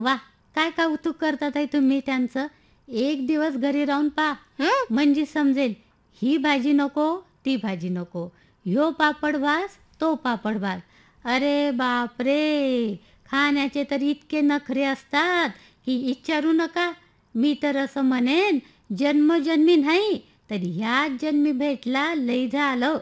वा, काय कौतुक करतात आहे तुम्ही त्यांचं. एक दिवस घरी राहून पहा, हं? म्हणजे समजेल. ही भाजी नको, ती भाजी नको, ह्यो पापड भाज, तो पापड भाज. अरे बाप रे, खाण्याचे तर इतके नखरे असतात की विचारू नका. मी तर असं म्हणेन, जन्मजन्मी नाही तर ह्याच जन्मी भेटला लई झालं.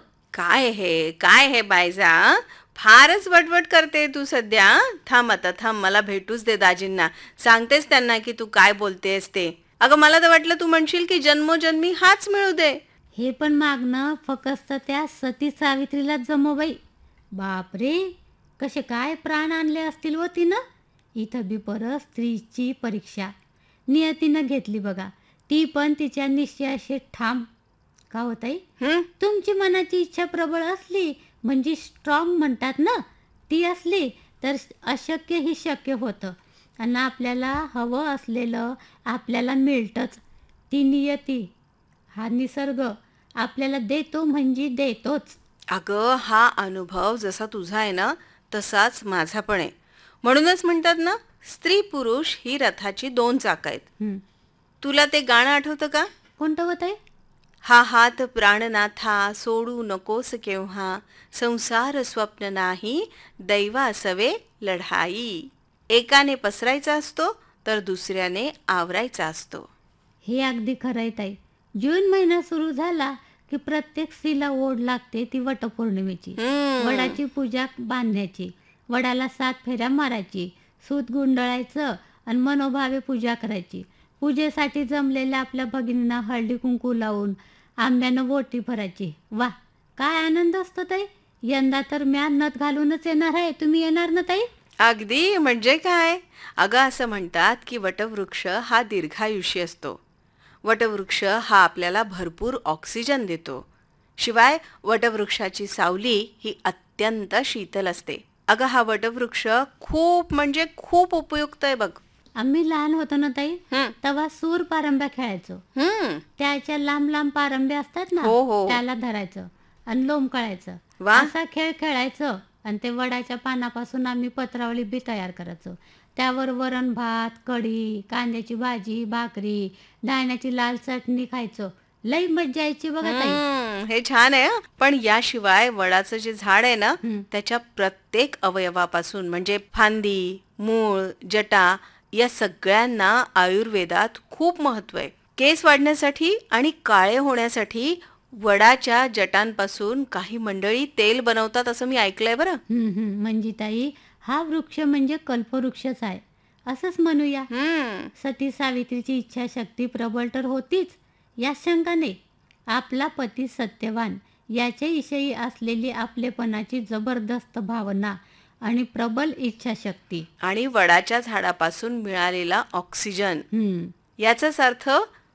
काय हे बायजा? फारच वटवट करते तू सध्या. थांब आता, थांब, मला भेटूच दे दाजींना. सांगतेस त्यांना की तू काय बोलतेस ते. अगं, मला तर वाटलं तू म्हणशील की जन्मोजन्मी हाच मिळू दे. हे पण मागणं फक्त त्या सती सावित्रीलाच जमो बाई. बापरे, कसे काय प्राण आणले असतील व तिनं. इथं बी परत स्त्रीची परीक्षा नियतीनं घेतली बघा. ती पण तिच्या निश्चयाशी ठाम. का होताई, हं? तुमची मनाची इच्छा प्रबळ असली म्हणजे स्ट्रॉंग म्हणतात ना, ती असली तर अशक्य ही शक्य होतं. आणि आपल्याला हवं असलेलं आपल्याला मिळतंच. ती नियती, हा निसर्ग आपल्याला देतो म्हणजे देतोच. अगं, हा अनुभव जसा तुझा आहे ना, तसाच माझा पण आहे. म्हणूनच म्हणतात ना, स्त्री पुरुष ही रथाची 2 चाकं आहेत. हं. तुला ते गाणं आठवतं का? कोणतं होतंय? हा हात प्राणनाथा सोडू नकोस केव्हा, संसार स्वप्न नाही दैवासवे लढाई. एकाने पसरायचा असतो तर दुसऱ्याने आवरायचा असतो. हे अगदी खरं आहे ताई. जून महिना सुरू झाला की प्रत्येक स्त्रीला ओढ लागते ती वटपौर्णिमेची. हम्म. वडाची पूजा बांधण्याची, वडाला 7 फेऱ्या मारायची, सूत गुंडाळायचं आणि मनोभावे पूजा करायची. पूजेसाठी जमलेल्या आपल्या भगिनींना हळदी कुंकू लावून आंब्यानं बोटी भरायची. वा, काय आनंद असतो ताई. यंदा तर म्या नथ घालूनच येणार आहे. तुम्ही येणार ना ताई? अगदी, म्हणजे काय. अगं, असं म्हणतात की वटवृक्ष हा दीर्घायुषी असतो. वटवृक्ष हा आपल्याला भरपूर ऑक्सिजन देतो. शिवाय वटवृक्षाची सावली ही अत्यंत शीतल असते. अगं, हा वटवृक्ष खूप म्हणजे खूप उपयुक्त आहे बघ. आम्ही लहान होतो ना ताई, हं. तेव्हा सूर पारंब्या खेळायचो. हं. त्याच्या लांब लांब पारंब्या असतात ना, हो, हो. त्याला धरायचं आणि लोंबकळायचं. वा. असा खेळ खेळायचो. आणि ते वडाच्या पानापासून आम्ही पत्रावळी बी तयार करायचो. त्यावर वरण भात, कढी, कांद्याची भाजी, भाकरी, धाण्याची लाल चटणी खायचो. लई मज्जा यायची बघा ताई. हे छान आहे हं. पण याशिवाय वडाचं जे झाड आहे ना, हं. त्याच्या प्रत्येक अवयवापासून म्हणजे फांदी, मूळ, जटा या सगळ्यांना आयुर्वेदात खूप महत्व आहे. केस वाढण्यासाठी आणि काळे होण्यासाठी वडाच्या जटांपासून काही मंडळी तेल बनवतात असं मी ऐकलंय बरं. म्हणजे ताई, हा वृक्ष म्हणजे कल्पवृक्षच आहे असंच म्हणूया. हम्म. सती सावित्रीची इच्छाशक्ती प्रबळ तर होतीच, या शंका नाही. आपला पती सत्यवान याच्याविषयी असलेली आपलेपणाची जबरदस्त भावना आणि प्रबल इच्छाशक्ती. आणि वडाच्या झाडापासून मिळालेला ऑक्सिजन हम्म. याचाच अर्थ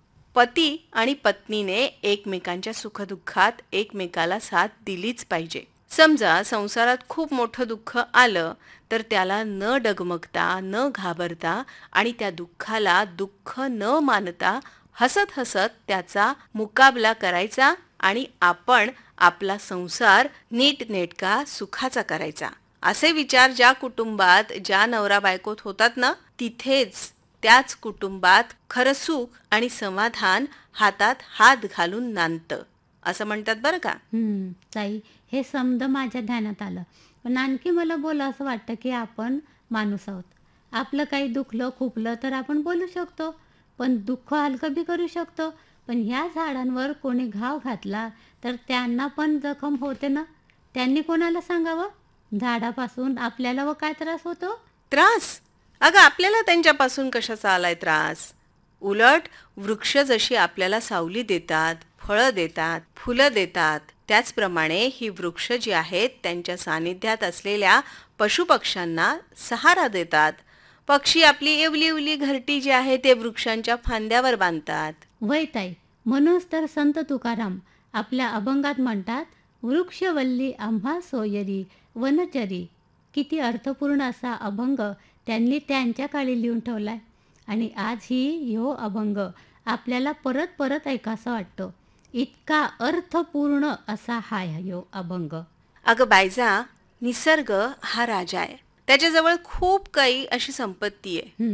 पती आणि पत्नीने एकमेकांच्या सुखदुःखात एकमेकाला साथ दिलीच पाहिजे. समजा संसारात खूप मोठं दुःख आलं तर त्याला न डगमगता, न घाबरता आणि त्या दुःखाला दुःख न मानता हसत हसत त्याचा मुकाबला करायचा आणि आपण आपला संसार नीटनेटका सुखाचा करायचा. असे विचार ज्या कुटुंबात, ज्या नवरा बायकोत होतात ना, तिथेच त्याच कुटुंबात खरं सुख आणि समाधान हातात हात घालून नांदतं असं म्हणतात बरं का. ताई, हे समज माझ्या ध्यानात आलं. पण आणखी मला बोला असं वाटतं की आपण माणूस आहोत. आपलं काही दुखलं खुपलं तर आपण बोलू शकतो, पण दुःख हलकं बी करू शकतो. पण ह्या झाडांवर कोणी घाव घातला तर त्यांना पण जखम होते ना. त्यांनी कोणाला सांगावं? झाडापासून आपल्याला व काय त्रास होतो? त्रास? अगं, आपल्याला त्यांच्यापासून कशाचा आलाय त्रास? उलट वृक्ष जशी आपल्याला सावली देतात, फळं देतात, फुलं देतात, त्याचप्रमाणे ही वृक्ष जी आहेत त्यांच्या सानिध्यात असलेल्या पशुपक्ष्यांना सहारा देतात. पक्षी आपली इवली इवली घरटी जी आहे ते वृक्षांच्या फांद्यावर बांधतात. वय ताई, म्हणूनच तर संत तुकाराम आपल्या अभंगात म्हणतात, वृक्षवल्ली आम्हा सोयरी वनचरी. किती अर्थपूर्ण असा अभंग त्यांनी त्यांच्या काळी लिहून ठेवलाय. आणि आजही ह्यो अभंग आपल्याला परत परत ऐकासा वाटतो. इतका अर्थपूर्ण असा हा ह्यो अभंग. अगं बायजा, निसर्ग हा राजा आहे. त्याच्याजवळ खूप काही अशी संपत्ती आहे.